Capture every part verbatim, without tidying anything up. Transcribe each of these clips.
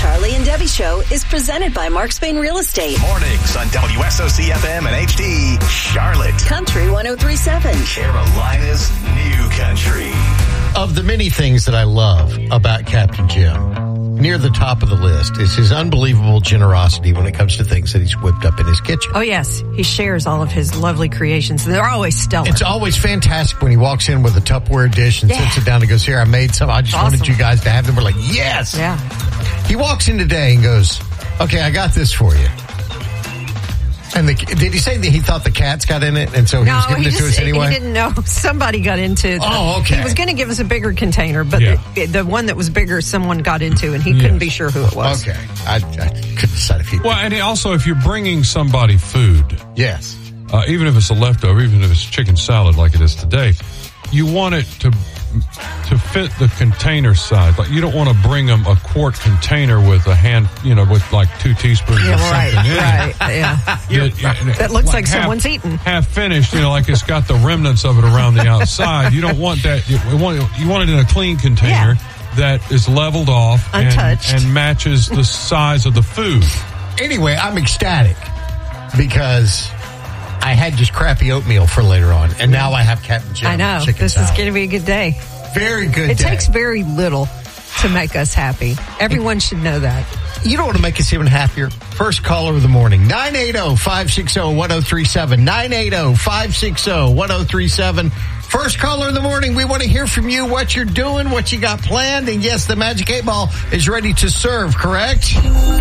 Charlie and Debbie Show is presented by Mark Spain Real Estate. Mornings on W S O C F M and H D, Charlotte. Country one oh three point seven. Carolina's new country. Of the many things that I love about Captain Jim, near the top of the list is his unbelievable generosity when it comes to things that he's whipped up in his kitchen. Oh, yes. He shares all of his lovely creations. They're always stellar. It's always fantastic when he walks in with a Tupperware dish and Yeah. sits it down and goes, here, I made some. I just Awesome. wanted you guys to have them. We're like, yes. Yeah. He walks in today and goes, okay, I got this for you. And the, did he say that he thought the cats got in it, and so he No, was giving he it just to us anyway? he didn't know. Somebody got into. Oh, okay. He was going to give us a bigger container, but Yeah. the, the one that was bigger, someone got into, and he Yes. couldn't be sure who it was. Okay. I, I couldn't decide if he... Well, and also, if you're bringing somebody food, Yes. uh, even if it's a leftover, even if it's chicken salad like it is today, you want it to to fit the container size. Like, you don't want to bring them a quart container with a hand, you know, with like two teaspoons Yeah, of right, something in right, it. yeah. Yeah, That looks like half- someone's eaten. Half finished, you know, like it's got the remnants of it around the outside. You don't want that. You want, you want it in a clean container Yeah. that is leveled off and, Untouched. and matches the size of the food. Anyway, I'm ecstatic because I had just crappy oatmeal for later on, and now I have Captain Jim I know. chicken This salad. is going to be a good day. Very good It day. takes very little to make us happy. Everyone should know that. You don't want to make us even happier? First caller of the morning, nine eight zero, five six zero, one zero three seven, nine eight zero, five six zero, one zero three seven. First caller of the morning, we want to hear from you, what you're doing, what you got planned, and yes, the Magic eight Ball is ready to serve, correct?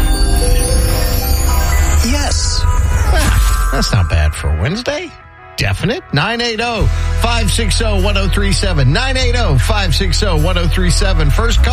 Yes. Ah, that's not bad for a Wednesday. Definite. nine eight zero, five six zero, one zero three seven, nine eight zero, five six zero, one zero three seven. First call.